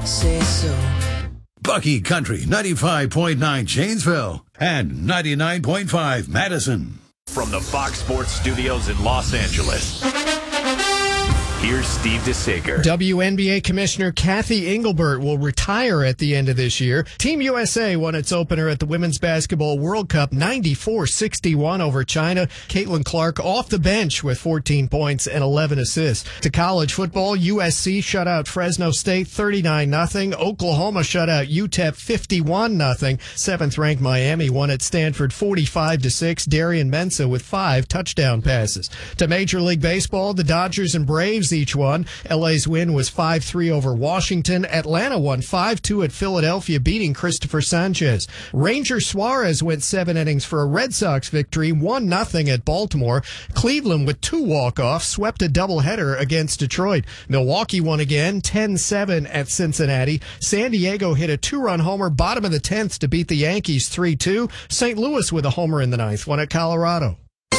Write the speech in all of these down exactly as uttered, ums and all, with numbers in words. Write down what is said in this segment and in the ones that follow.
say so. Bucky Country ninety-five point nine Janesville and ninety-nine point five Madison. From the Fox Sports Studios in Los Angeles, here's Steve DeSager. W N B A Commissioner Kathy Engelbert will retire at the end of this year. Team U S A won its opener at the Women's Basketball World Cup ninety-four sixty-one over China. Caitlin Clark off the bench with fourteen points and eleven assists. To college football, U S C shut out Fresno State thirty-nine nothing. Oklahoma shut out U T E P fifty-one nothing. Seventh-ranked Miami won at Stanford forty-five to six. Darian Mensah with five touchdown passes. To Major League Baseball, the Dodgers and Braves each won. L A's win was five three over Washington. Atlanta won five two at Philadelphia, beating Christopher Sanchez. Ranger Suarez went seven innings for a Red Sox victory, one nothing at Baltimore. Cleveland, with two walk-offs, swept a doubleheader against Detroit. Milwaukee won again, ten seven at Cincinnati. San Diego hit a two-run homer bottom of the tenth to beat the Yankees three two. Saint Louis with a homer in the ninth won at Colorado.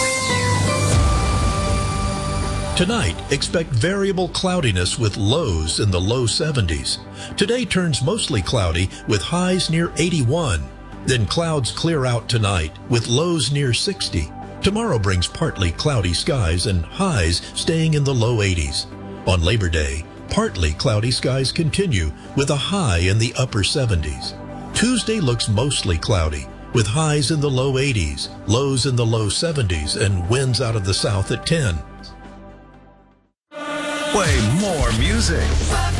Tonight, expect variable cloudiness with lows in the low seventies. Today turns mostly cloudy with highs near eighty-one. Then clouds clear out tonight with lows near sixty. Tomorrow brings partly cloudy skies and highs staying in the low eighties. On Labor Day, partly cloudy skies continue with a high in the upper seventies. Tuesday looks mostly cloudy with highs in the low eighties, lows in the low seventies, and winds out of the south at ten. Play more music.